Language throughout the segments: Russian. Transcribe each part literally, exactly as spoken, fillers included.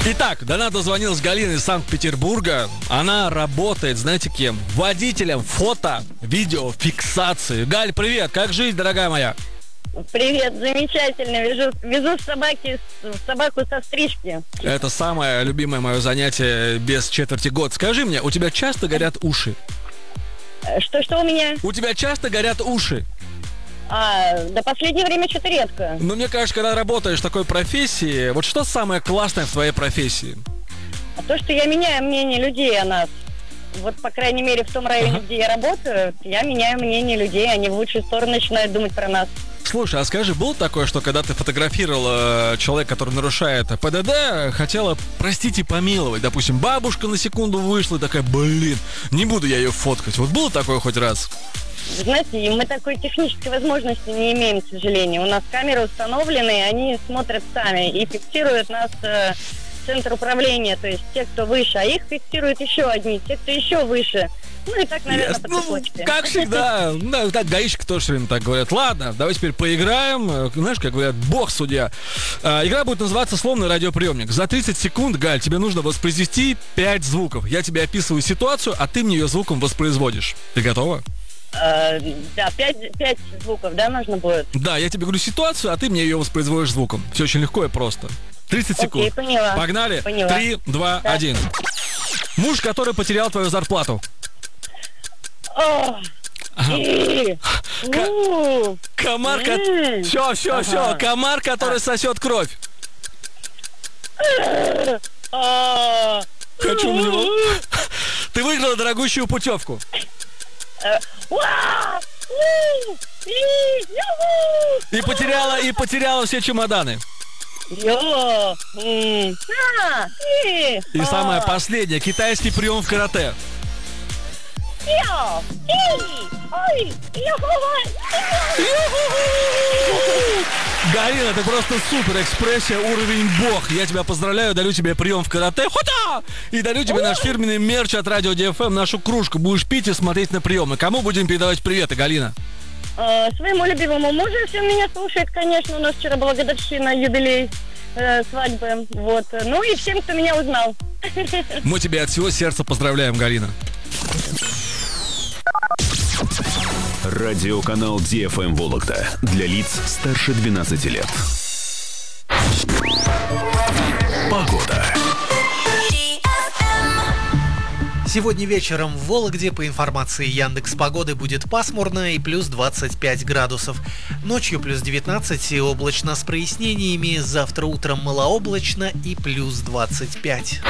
Итак, до нас дозвонилась Галина из Санкт-Петербурга. Она работает, знаете кем? Водителем фото, видео, фиксации. Галь, привет, как жизнь, дорогая моя? Привет, замечательно. Везу, везу собаки, собаку со стрижки. Это самое любимое мое занятие без четверти год. Скажи мне, у тебя часто горят уши? Что-что у меня? У тебя часто горят уши? А, да последнее время что-то редко. Ну, мне кажется, когда работаешь в такой профессии, вот что самое классное в твоей профессии? А то, что я меняю мнение людей о нас. Вот, по крайней мере, в том районе, ага. где я работаю, я меняю мнение людей, они в лучшую сторону начинают думать про нас. Слушай, а скажи, было такое, что когда ты фотографировал э, человека, который нарушает ПДД, хотела простить и помиловать? Допустим, бабушка на секунду вышла и такая, блин, не буду я ее фоткать. Вот было такое хоть раз? Вы знаете, мы такой технической возможности не имеем, к сожалению. У нас камеры установлены, они смотрят сами и фиксируют нас э, центр управления, то есть те, кто выше, а их фиксируют еще одни, те, кто еще выше. Ну и так, наверное, yes. по цепочке. Ну, как всегда, ну, так гаишники тоже все время так говорят. Ладно, давай теперь поиграем. Знаешь, как говорят, бог судья. А, игра будет называться «Словный радиоприемник». За тридцать секунд, Галь, тебе нужно воспроизвести пять звуков. Я тебе описываю ситуацию, а ты мне ее звуком воспроизводишь. Ты готова? А, да, пять, пять звуков, да, нужно будет? Да, я тебе говорю ситуацию, а ты мне ее воспроизводишь звуком. Все очень легко и просто. тридцать секунд. Окей, поняла. Погнали. Поняла. три, два, один. Муж, который потерял твою зарплату. Ага. К- комар, ко... все, все, все, комар, который сосет кровь. Хочу в него. Ты выиграла дорогущую путевку. И потеряла, и потеряла все чемоданы. И самое последнее, китайский прием в карате. Галина, ты просто супер, экспрессия, уровень бог. Я тебя поздравляю, дарю тебе прием в карате. Хота! И дарю тебе наш фирменный мерч от Радио Ди Эф Эм, нашу кружку. Будешь пить и смотреть на приемы. Кому будем передавать приветы, Галина? Э, своему любимому мужу, все меня слушает, конечно. У нас вчера была годовщина, юбилей э, свадьбы. Вот. Ну и всем, кто меня узнал. Мы тебя от всего сердца поздравляем, Галина. Радиоканал Ди Эф Эм Вологда для лиц старше двенадцати лет. Погода. Сегодня вечером в Вологде, по информации Яндекс.Погоды, будет пасмурно и плюс двадцать пять градусов. Ночью плюс девятнадцать и облачно с прояснениями. Завтра утром малооблачно и плюс двадцать пять.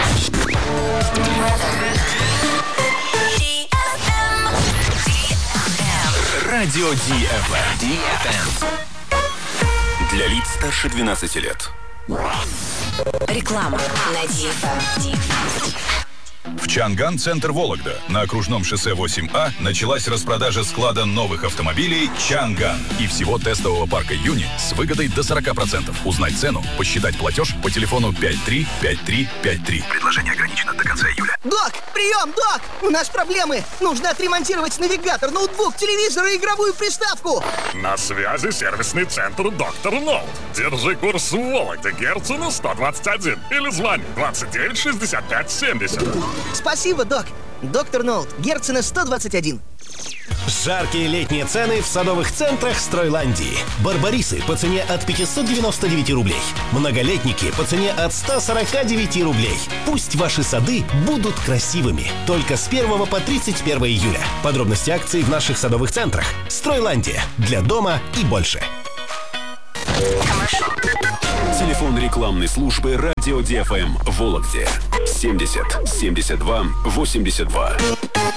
Радио Ди Эф Эм. Ди Эф Эм. Для лиц старше двенадцати лет. Реклама на Ди Эф Эм. В Чанган, центр Вологда, на окружном шоссе восемь А началась распродажа склада новых автомобилей Чанган и всего тестового парка Юни с выгодой до сорок процентов. Узнать цену, посчитать платеж по телефону пять три пять три пять три. Предложение ограничено до конца июля. Док, прием, док! У нас проблемы. Нужно отремонтировать навигатор, ноутбук, телевизор и игровую приставку. На связи сервисный центр Доктор Ноут. Держи курс в Вологде, Герцена сто двадцать один. Или звони двадцать девять шестьдесят пять семьдесят. Спасибо, док. Доктор Ноут, Герцена сто двадцать один. Жаркие летние цены в садовых центрах Стройландии. Барбарисы по цене от пятьсот девяносто девять рублей. Многолетники по цене от сто сорок девять рублей. Пусть ваши сады будут красивыми. Только с первого по тридцать первое июля. Подробности акций в наших садовых центрах. Стройландия. Для дома и больше. Телефон рекламной службы Радио Ди Эф Эм в Вологде. семьдесят семьдесят два восемьдесят два.